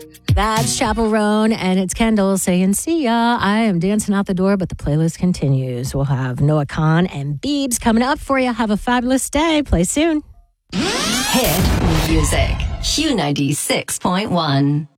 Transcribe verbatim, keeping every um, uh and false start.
That's Chaperone, and it's Kendall saying, see ya. I am dancing out the door, but the playlist continues. We'll have Noah Khan and Biebs coming up for you. Have a fabulous day. Play soon. Hit music. Q ninety-six point one.